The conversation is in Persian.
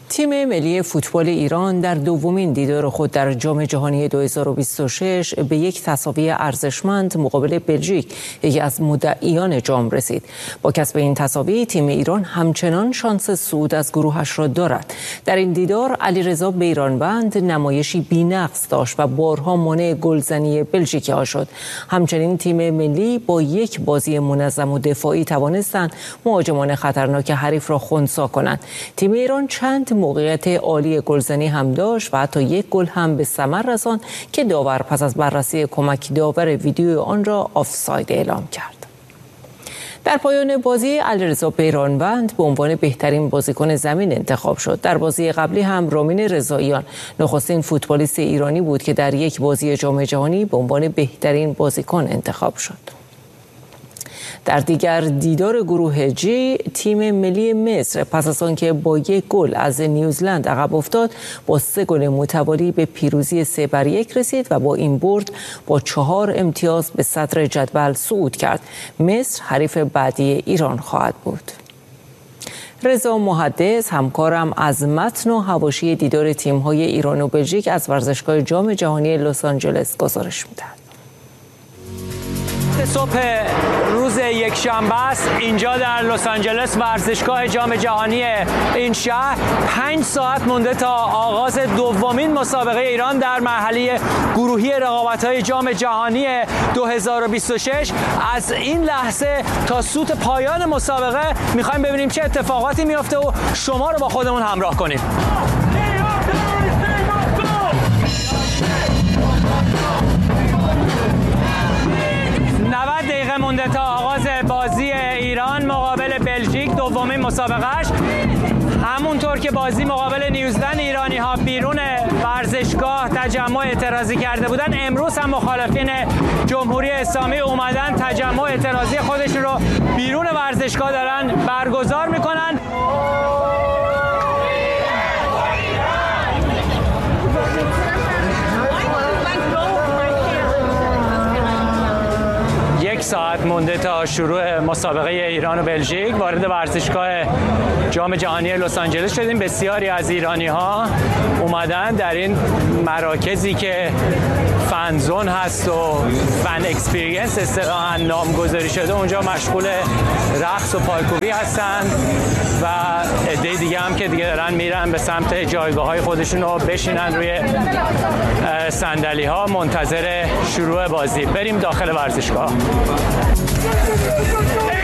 تیم ملی فوتبال ایران در دومین دیدار خود در جام جهانی 2026 به یک تساوی ارزشمند مقابل بلژیک، یکی از مدعیان جام، رسید. با کسب این تساوی تیم ایران همچنان شانس صعود از گروهش را دارد. در این دیدار علیرضا بیرانوند نمایشی بی‌نقص داشت و بارها مانع گلزنی بلژیکی‌ها شد. همچنین تیم ملی با یک بازی منظم و دفاعی توانستند مهاجمان خطرناک حریف را خنثی کنند. تیم ایران چند موقعیت عالی گلزنی هم داشت و حتی یک گل هم به ثمر رساند که داور پس از بررسی کمک داور ویدیو آن را آفساید اعلام کرد. در پایان بازی علیرضا بیرانوند به عنوان بهترین بازیکن زمین انتخاب شد. در بازی قبلی هم رامین رضاییان نخستین فوتبالیست ایرانی بود که در یک بازی جام جهانی به عنوان بهترین بازیکن انتخاب شد. در دیگر دیدار گروه جی، تیم ملی مصر پس از آنکه با یک گل از نیوزلند عقب افتاد، با 3 گل متوالی به پیروزی 3-1 رسید و با این برد با 4 امتیاز به صدر جدول صعود کرد. مصر حریف بعدی ایران خواهد بود. رضا محدث، همکارم، از متن و حواشی دیدار تیم‌های ایران و بلژیک از ورزشگاه جام جهانی لس آنجلس گزارش می‌دهد. صبح روز یکشنبه است اینجا در لس آنجلس، ورزشگاه جام جهانی این شهر. 5 ساعت مونده تا آغاز دومین مسابقه ایران در مرحله گروهی رقابت‌های جام جهانی 2026. از این لحظه تا سوت پایان مسابقه می‌خوایم ببینیم چه اتفاقاتی میفته و شما رو با خودمون همراه کنیم. 90 دقیقه مونده تا آغاز بازی ایران مقابل بلژیک، دومین مسابقهش. همونطور که بازی مقابل نیوزلند ایرانی ها بیرون ورزشگاه تجمع اعتراضی کرده بودن، امروز هم مخالفین جمهوری اسلامی اومدن تجمع اعتراضی خودشون رو بیرون ورزشگاه دارن برگزار میکنن. یک ساعت مونده تا شروع مسابقه ایران و بلژیک. وارد ورزشگاه جام جهانی لس آنجلس شدیم. بسیاری از ایرانی ها اومدن در این مراکزی که فنزون هست و فن اکسپریانس اصطلاحاً نامگذاری شده، اونجا مشغول رقص و پایکوبی هستن و عده دیگه هم که دیگه دارن میرن به سمت جایگاه‌های خودشون و بشینن روی صندلی‌ها منتظر شروع بازی. بریم داخل ورزشگاه.